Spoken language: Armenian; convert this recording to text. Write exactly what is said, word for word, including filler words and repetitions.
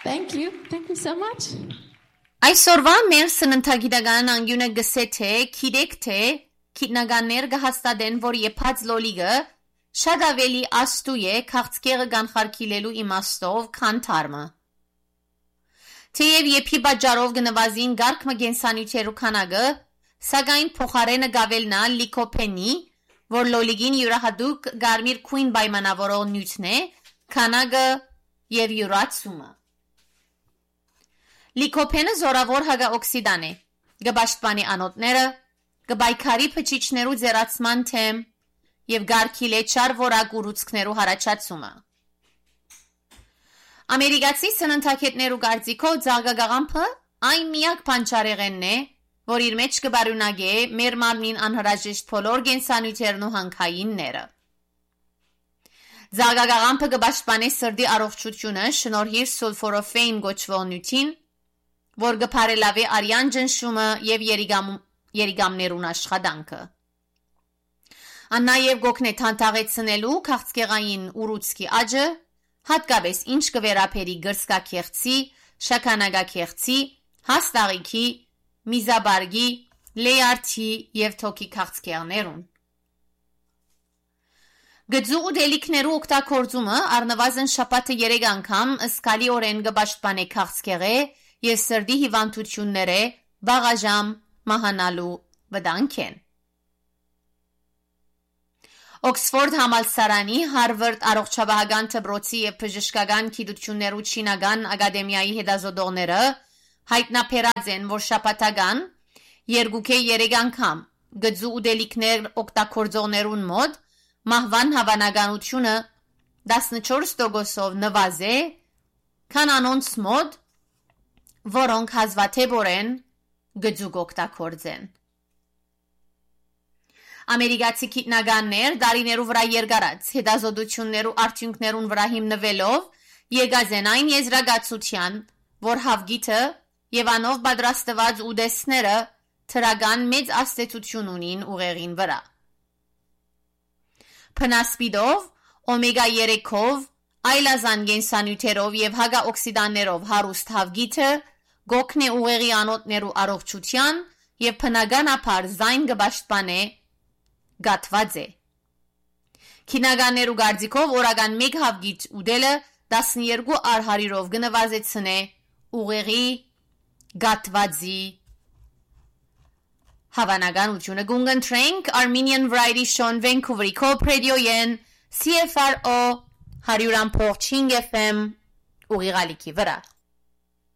Thank you. Thank you so much. Այսօրվա մեր սննդագիտական անկյունը գսե թե գիտեք թե քիտնականներ կհաստատեն, որ եփած լոլիկը շատ ավելի աստու է քաղցկեղը կանխարգելելու իմաստով, քան թարմը։ Թեև եփի բաժարով գնվազին գարկ մգենսանյութերու քանակը, սակայն փոխարենը գավելնա լիկոպենի, որ լոլիկին յուրահատուկ գարմիր քույն պայմանավորող նյութն է, քանակը եւ յուրացումը։ Լիկոպենը զորավոր հագաօքսիդան է, գբաշտպանի անոթները, գբայքարի փչիչներու ձեռացման թեմ եւ գարքի լեչար որակ ուռուցքներու հարաճացումը։ Ամերիկացի սննդակետներու կարծիքով ձաղգագաղամփը այն միակ բանջարեղենն է, որ իր մեջ կբարունագե մեր մարմնին անհրաժեշտ բոլոր կենսանյութերն ու հանքայինները։ Ձաղգագաղամփը կպաշտպանի սրտի առողջությունը շնորհիվ սուլֆորոֆեին գոչվող նյութին, որ կփարելավի արյան ջնշումը եւ երիգամ, երիգամներուն աշխատանքը։ Ան նաեւ գոքնե թանթաղեցնելու քաղցկեղային ուռուցքի աճը, հատկապես ինչ կվերապերի գրսկաքեղցի, շաքանագաքեղցի, հաստաղիքի, միզաբարգի, լեյարդի եւ թոքի քաղցկեղներուն։ Գծու ու դելիքներու օգտագործումը առնվազն շաբաթը երեք անգամ ըսկալիորեն կպաշտպանի քաղցկեղը եւ սրտի հիվանդությունները բաղաժամ մահանալու վտանգ են։ Օքսֆորդ համալսարանի Հարվարդ առողջապահական դպրոցի եւ բժշկական գիտություններու չինական ակադեմիայի հետազոտողները հայտնաբերած են, որ շաբաթական երկուքե երեք անգամ գծու ու դելիքներ օգտագործողներուն մոտ մահվան հավանականությունը տասնչորս տոկոսով նվազ է, քան անոնց մոտ, որոնք հազվադեպորեն գծուկ օգտագործեն։ Ամերիկացի գիտնականներ դարիներու վրա երկարած հետազոտություններու արդյունքներուն վրա հիմնվելով եկած են այն եզրակացության, որ հավգիթը եւ անով պատրաստված ուտեստները թրական մեծ աստեցություն ունին ուղեղին վրա։ Փնասպիտով, օմեգա երեքով, այլազան կենսանյութերով եւ հագաօքսիդաններով հարուստ հավգիթը գոքնե ուղեղի անոթներու առողջության եւ բնականաբար զայն կպաշտպանե գատված է։ Քինականներու կարծիքով օրական մեկ հավգիթ ուտելը տասներկու արհարիրով կնվազեցնե ուղեղի գատվածի հավանականությունը։ Գունգընտրենք Armenian Variety Show Vancouver-ի Coop Radio-ին C F R O one hundred point five F M ուղիղալիքի վրա։